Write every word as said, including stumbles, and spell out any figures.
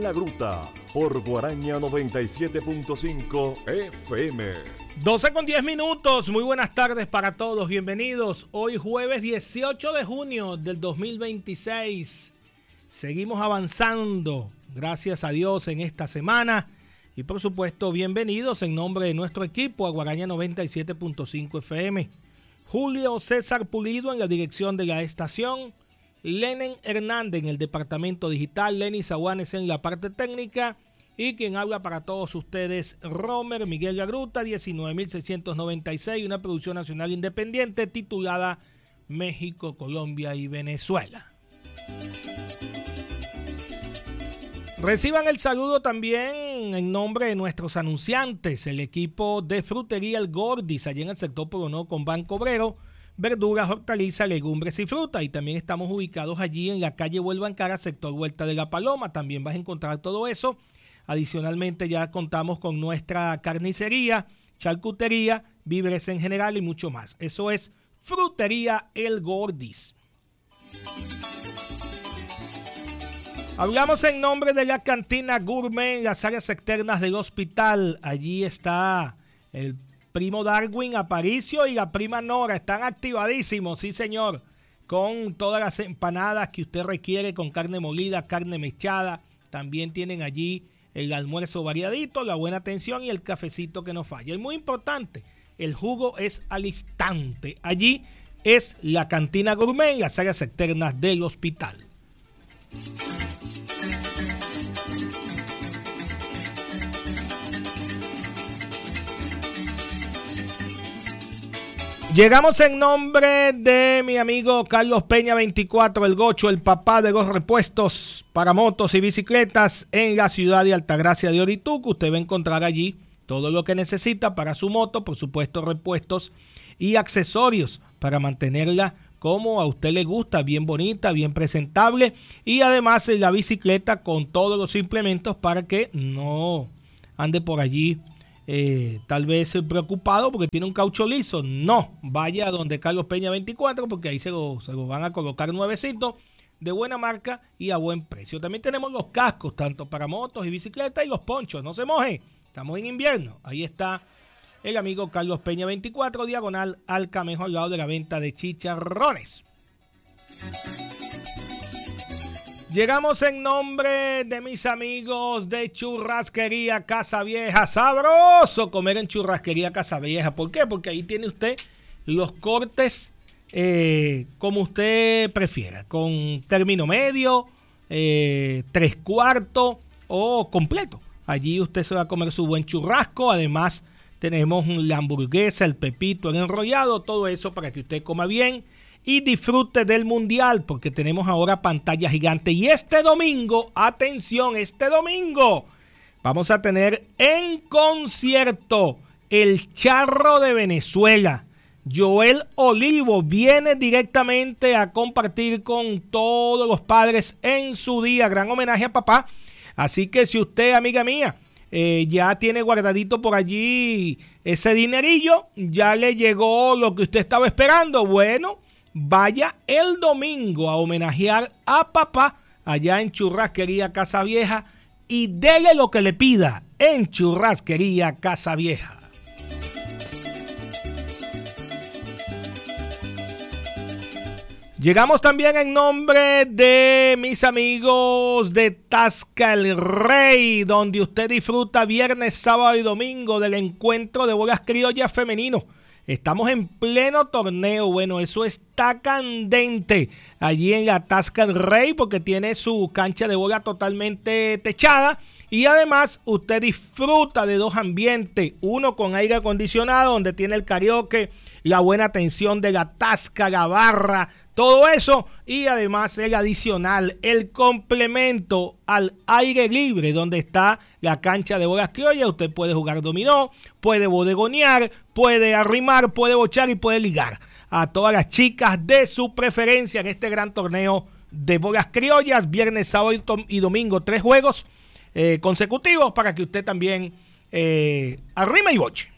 La Gruta por Guaraña noventa y siete punto cinco F M. doce con diez minutos, muy buenas tardes para todos, bienvenidos. Hoy jueves dieciocho de junio del dos mil veintiséis. Seguimos avanzando, gracias a Dios, en esta semana. Y por supuesto, bienvenidos en nombre de nuestro equipo a Guaraña noventa y siete punto cinco F M. Julio César Pulido en la dirección de la estación. Lenen Hernández en el departamento digital, Lenny Zaguanes en la parte técnica y quien habla para todos ustedes, Romer Miguel La Gruta, diecinueve mil seiscientos noventa y seis, una producción nacional independiente titulada México, Colombia y Venezuela. Reciban el saludo también en nombre de nuestros anunciantes, el equipo de Frutería El Gordis, allí en el sector Polono con Banco Obrero, verduras, hortalizas, legumbres y fruta. Y también estamos ubicados allí en la calle Huelvancara, sector Vuelta de la Paloma. También vas a encontrar todo eso. Adicionalmente ya contamos con nuestra carnicería, charcutería, víveres en general y mucho más. Eso es Frutería El Gordis. Hablamos en nombre de la cantina Gourmet en las áreas externas del hospital. Allí está el primo Darwin Aparicio y la prima Nora, están activadísimos, sí señor, con todas las empanadas que usted requiere, con carne molida, carne mechada. También tienen allí el almuerzo variadito, la buena atención y el cafecito que no falla. Y muy importante, el jugo es al instante. Allí es la cantina Gourmet en las áreas externas del hospital. Llegamos en nombre de mi amigo Carlos Peña veinticuatro, el Gocho, el papá de los repuestos para motos y bicicletas en la ciudad de Altagracia de Orituco. Usted va a encontrar allí todo lo que necesita para su moto, por supuesto repuestos y accesorios para mantenerla como a usted le gusta, bien bonita, bien presentable, y además la bicicleta con todos los implementos para que no ande por allí Eh, tal vez preocupado porque tiene un caucho liso. No, vaya a donde Carlos Peña veinticuatro porque ahí se lo, se lo van a colocar nuevecito, de buena marca y a buen precio. También tenemos los cascos, tanto para motos y bicicletas, y los ponchos. No se moje, estamos en invierno. Ahí está el amigo Carlos Peña veinticuatro, diagonal al Camejo, al lado de la venta de chicharrones. Llegamos en nombre de mis amigos de Churrasquería Casa Vieja. Sabroso comer en Churrasquería Casa Vieja. ¿Por qué? Porque ahí tiene usted los cortes eh, como usted prefiera. Con término medio, eh, tres cuartos o completo. Allí usted se va a comer su buen churrasco. Además tenemos la hamburguesa, el pepito, el enrollado. Todo eso para que usted coma bien y disfrute del mundial, porque tenemos ahora pantalla gigante. Y este domingo, atención, este domingo vamos a tener en concierto el Charro de Venezuela. Joel Olivo viene directamente a compartir con todos los padres en su día. Gran homenaje a papá. Así que si usted, amiga mía, eh, ya tiene guardadito por allí ese dinerillo, ya le llegó lo que usted estaba esperando, bueno, vaya el domingo a homenajear a papá allá en Churrasquería Casa Vieja y dele lo que le pida en Churrasquería Casa Vieja. Llegamos también en nombre de mis amigos de Tasca el Rey, donde usted disfruta viernes, sábado y domingo del encuentro de bolas criollas femenino. Estamos en pleno torneo, bueno, eso está candente allí en la Tasca el Rey porque tiene su cancha de bola totalmente techada y además usted disfruta de dos ambientes, uno con aire acondicionado donde tiene el karaoke, la buena atención de la tasca, la barra, todo eso, y además el adicional, el complemento al aire libre donde está la cancha de bolas criollas. Usted puede jugar dominó, puede bodegonear, puede arrimar, puede bochar y puede ligar a todas las chicas de su preferencia en este gran torneo de bolas criollas. Viernes, sábado y domingo, tres juegos eh, consecutivos para que usted también eh, arrime y boche.